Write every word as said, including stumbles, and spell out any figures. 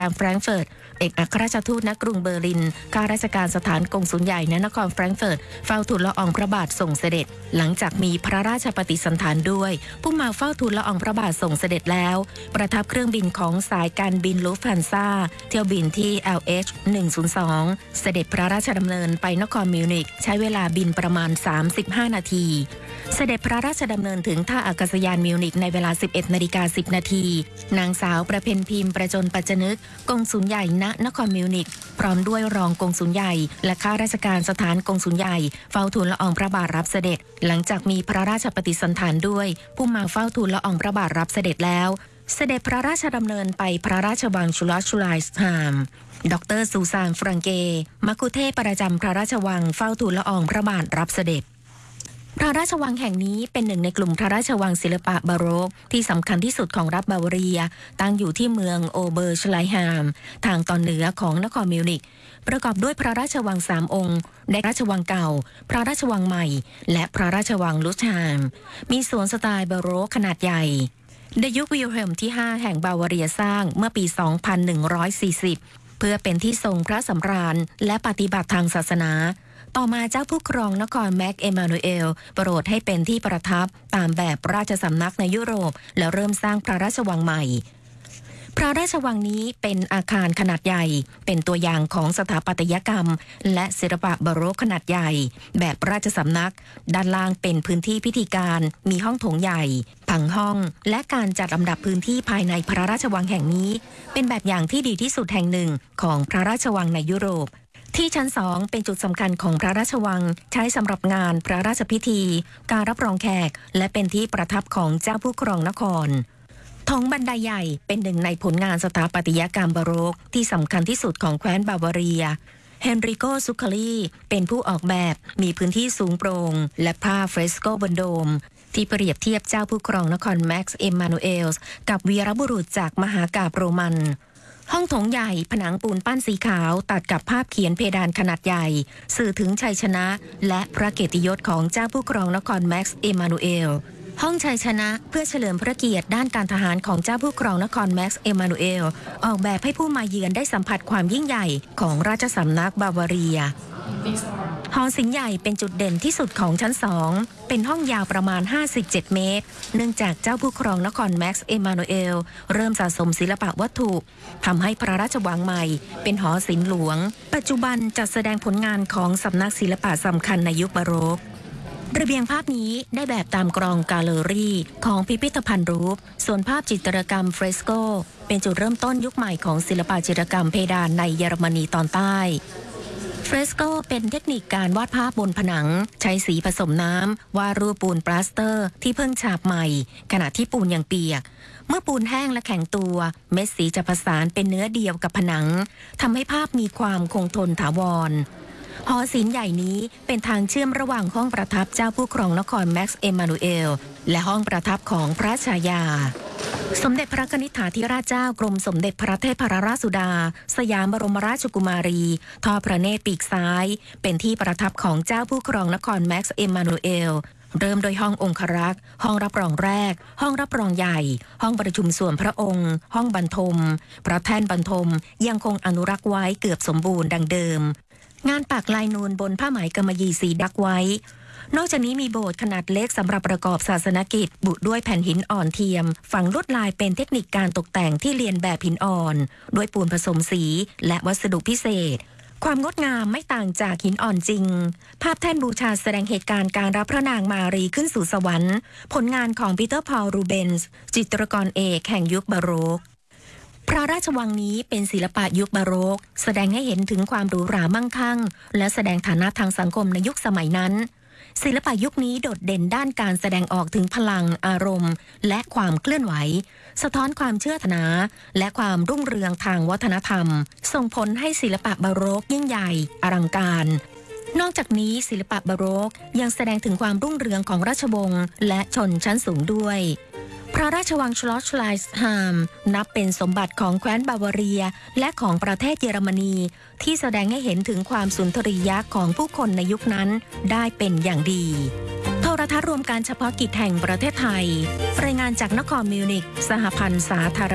แฟรงก์เฟิร์ตเอกอัครราชทูตณกรุงเบอร์ลินข้าราชการสถานกงสุลใหญ่ณนครแฟรงก์เฟิร์ตเฝ้าทูลละอองพระบาทส่งเสด็จหลังจากมีพระราชปฏิสันถานด้วยผู้มาเฝ้าทูลละอองพระบาทส่งเสด็จแล้วประทับเครื่องบินของสายการบินลูฟทันซ่าเที่ยวบินที่ แอล เอช หนึ่งศูนย์สอง เสด็จพระราชดำเนินไปนครมิวนิกใช้เวลาบินประมาณสามสิบห้านาทีเสด็จพระราชดำเนินถึงท่าอากาศยานมิวนิกในเวลา สิบเอ็ดนาฬิกาสิบนาทีนางสาวประเพ็ญพิมพ์ประจนปัจจนึกกงสุลใหญ่ณนครมิวนิกพร้อมด้วยรองกงสุลใหญ่และข้าราชการสถานกงสุลใหญ่เฝ้าทูลละอองพระบาทรับเสด็จหลังจากมีพระราชปฏิสันถานด้วยผู้มาเฝ้าทูลละอองพระบาทรับเสด็จแล้วเสด็จพระราชดำเนินไปพระราชวังชูลอชชูไลส์ฮามดรซูซานฟรังเกมัคคุเทศก์ประจำพระราชวังเฝ้าทูลละอองพระบาทรับเสด็จพระราชวังแห่งนี้เป็นหนึ่งในกลุ่มพระราชวังศิลปะบาโรกที่สำคัญที่สุดของรัฐบาวาเรียตั้งอยู่ที่เมืองโอเบอร์ชไลฮามทางตอนเหนือของนครมิวนิกประกอบด้วยพระราชวังสามองค์ได้ราชวังเก่าพระราชวังใหม่และพระราชวังลุชฮามมีสวนสไตล์บาโรกขนาดใหญ่ในยุควิลเฮมที่ห้าแห่งบาวาเรียสร้างเมื่อปี สองพันหนึ่งร้อยสี่สิบ เพื่อเป็นที่ทรงพระสำราญและปฏิบัติทางศาสนาต่อมาเจ้าผู้ครองนครแม็กเอมานูเอลโปรดให้เป็นที่ประทับตามแบบราชสำนักในยุโรปแล้วเริ่มสร้างพระราชวังใหม่พระราชวังนี้เป็นอาคารขนาดใหญ่เป็นตัวอย่างของสถาปัตยกรรมและศิลปะบาโรกขนาดใหญ่แบบราชสำนักด้านล่างเป็นพื้นที่พิธีการมีห้องโถงใหญ่ผังห้องและการจัดลำดับพื้นที่ภายในพระราชวังแห่งนี้เป็นแบบอย่างที่ดีที่สุดแห่งหนึ่งของพระราชวังในยุโรปที่ชั้นสองเป็นจุดสำคัญของพระราชวังใช้สำหรับงานพระราชพิธีการรับรองแขกและเป็นที่ประทับของเจ้าผู้ครองนครท้องบันไดใหญ่เป็นหนึ่งในผลงานสถาปัตยกรรมบาโรกที่สำคัญที่สุดของแคว้นบาวาเรียเฮนริโกซุคาลีเป็นผู้ออกแบบมีพื้นที่สูงโปร่งและผ้าเฟรสโกบนโดมที่เปรียบเทียบเจ้าผู้ครองนครแม็กซ์เอมมานูเอลส์กับวีรบุรุษจากมหากาพย์โรมันห้องโถงใหญ่ผนังปูนปั้นสีขาวตัดกับภาพเขียนเพดานขนาดใหญ่สื่อถึงชัยชนะและพระเกียรติยศของเจ้าผู้ครองนครแม็กซ์เอมานูเอลห้องชัยชนะเพื่อเฉลิมพระเกียรติด้านการทหารของเจ้าผู้ครองนครแม็กซ์เอมานูเอลออกแบบให้ผู้มาเยือนได้สัมผัสความยิ่งใหญ่ของราชสำนักบาวาเรียหอศิลป์ใหญ่เป็นจุดเด่นที่สุดของชั้นสองเป็นห้องยาวประมาณห้าสิบเจ็ดเมตรเนื่องจากเจ้าผู้ครองนครแม็กซ์เอมานูเอลเริ่มสะสมศิลปะวัตถุทำให้พระราชวังใหม่เป็นหอศิลป์หลวงปัจจุบันจัดแสดงผลงานของสำนักศิลปะสำคัญในยุคบาโรกระเบียงภาพนี้ได้แบบตามกรองแกลเลอรี่ของพิพิธภัณฑ์รูปส่วนภาพจิตรกรรมเฟรสโกเป็นจุดเริ่มต้นยุคใหม่ของศิลปะจิตรกรรมเพดานในเยอรมนีตอนใต้เฟรสโกเป็นเทคนิคการวาดภาพบนผนังใช้สีผสมน้ำวาดรูปปูนปลาสเตอร์ที่เพิ่งฉาบใหม่ขณะที่ปูนยังเปียกเมื่อปูนแห้งและแข็งตัวเม็ดสีจะผสานเป็นเนื้อเดียวกับผนังทำให้ภาพมีความคงทนถาวรหอศิลป์ใหญ่นี้เป็นทางเชื่อมระหว่างห้องประทับเจ้าผู้ครองนครแม็กซ์เอมานูเอลและห้องประทับของพระชายาสมเด็จพระกนิษฐาธิราชเจ้ากรมสมเด็จพระเทพรราชสุดาสยามบรมราชกุมารีทอดพระเนตรปีกซ้ายเป็นที่ประทับของเจ้าผู้ครองนครแม็กซ์เอมานูเอลเริ่มโดยห้ององครักษ์ห้องรับรองแรกห้องรับรองใหญ่ห้องประชุมส่วนพระองค์ห้องบรรทมพระแท่นบรรทมยังคงอนุรักษ์ไว้เกือบสมบูรณ์ดังเดิมงานปักลายนูนบนผ้าไหมกำมะหยี่สีดักไว้นอกจากนี้มีโบสถ์ขนาดเล็กสำหรับประกอบศาสนกิจบุด้วยแผ่นหินอ่อนเทียมฝังลวดลายเป็นเทคนิคการตกแต่งที่เรียนแบบหินอ่อนด้วยปูนผสมสีและวัสดุพิเศษความงดงามไม่ต่างจากหินอ่อนจริงภาพแท่นบูชาแสดงเหตุการณ์การรับพระนางมารีขึ้นสู่สวรรค์ผลงานของปีเตอร์พอลรูเบนส์จิตรกรเอกแห่งยุคบาโรกพระราชวังนี้เป็นศิลปะยุคบาโรกแสดงให้เห็นถึงความหรูหรามั่งคั่งและแสดงฐานะทางสังคมในยุคสมัยนั้นศิลปะยุคนี้โดดเด่นด้านการแสดงออกถึงพลังอารมณ์และความเคลื่อนไหวสะท้อนความเชื่อถือและความรุ่งเรืองทางวัฒนธรรมส่งผลให้ศิลปะบาโรกยิ่งใหญ่อลังการนอกจากนี้ศิลปะบาโรกยังแสดงถึงความรุ่งเรืองของราชวงศ์และชนชั้นสูงด้วย พระราชวังชลอชไลส์ฮามนับเป็นสมบัติของแคว้นบาวาเรียและของประเทศเยอรมนีที่แสดงให้เห็นถึงความสุนทรียะของผู้คนในยุคนั้นได้เป็นอย่างดีโทรทัศน์รวมการเฉพาะกิจแห่งประเทศไทยรายงานจากนครมิวนิกสหพันธ์สาธารณ